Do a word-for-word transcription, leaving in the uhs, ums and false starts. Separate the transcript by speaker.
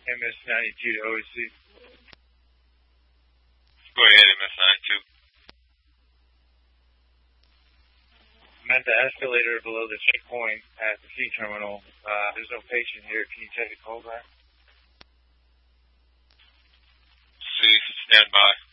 Speaker 1: M S ninety-two to O S C.
Speaker 2: Go ahead, M S ninety-two.
Speaker 1: I'm at the escalator below the checkpoint at the C terminal. Uh, there's no patient here. Can you take a call back?
Speaker 2: C, stand by.